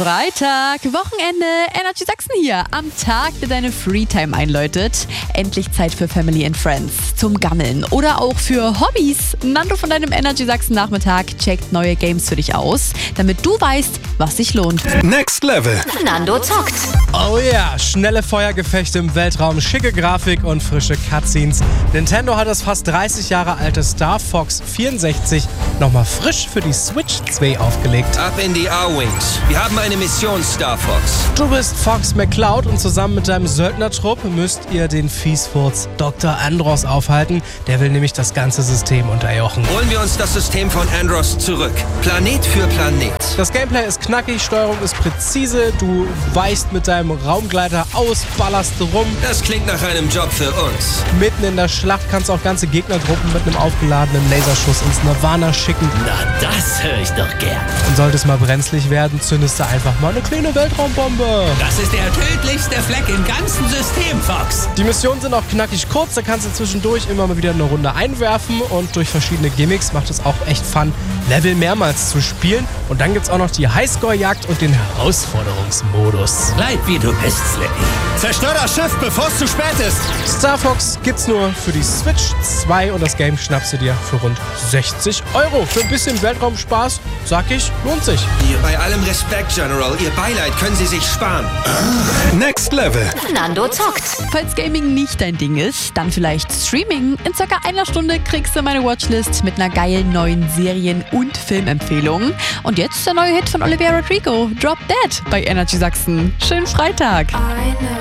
Freitag, Wochenende, Energy Sachsen hier. Am Tag, der deine Freetime einläutet. Endlich Zeit für Family and Friends, zum Gammeln oder auch für Hobbys. Nando von deinem Energy Sachsen Nachmittag checkt neue Games für dich aus, damit du weißt, was sich lohnt. Next Level. Nando zockt. Oh ja, schnelle Feuergefechte im Weltraum, schicke Grafik und frische Cutscenes. Nintendo hat das fast 30 Jahre alte Star Fox 64 nochmal frisch für die Switch 2 aufgelegt. Ab in die A-Wings. Wir haben eine Mission, Star Fox. Du bist Fox McCloud und zusammen mit deinem Söldnertrupp müsst ihr den Fiesfurz Dr. Andros aufhalten. Der will nämlich das ganze System unterjochen. Holen wir uns das System von Andros zurück. Planet für Planet. Das Gameplay ist knackig, Steuerung ist präzise, du weichst mit deinem Raumgleiter aus, ballerst rum. Das klingt nach einem Job für uns. Mitten in der Schlacht kannst du auch ganze Gegnergruppen mit einem aufgeladenen Laserschuss ins Nirvana schicken. Na, das höre ich doch gern. Und sollte es mal brenzlig werden, zündest du einfach mal eine kleine Weltraumbombe. Das ist der tödlichste Fleck im ganzen System, Fox. Die Missionen sind auch knackig kurz, da kannst du zwischendurch immer mal wieder eine Runde einwerfen und durch verschiedene Gimmicks macht es auch echt Fun, Level mehrmals zu spielen. Und dann gibt's auch noch die Highscore-Jagd und den Herausforderungsmodus. Bleib wie du bist, Slippy. Zerstör das Schiff, bevor es zu spät ist. Star Fox gibt's nur für die Switch 2 und das Game schnappst du dir für rund 60 €. Für ein bisschen Weltraumspaß, sag ich, lohnt sich. Bei allem Respekt, General, Ihr Beileid können Sie sich sparen. Next Level. Nando zockt. Falls Gaming nicht dein Ding ist, dann vielleicht Streaming. In ca. einer Stunde kriegst du meine Watchlist mit einer geilen neuen Serien- und Filmempfehlung. Und jetzt der neue Hit von Olivia Rodrigo, Drop Dead bei Energy Sachsen. Schönen Freitag.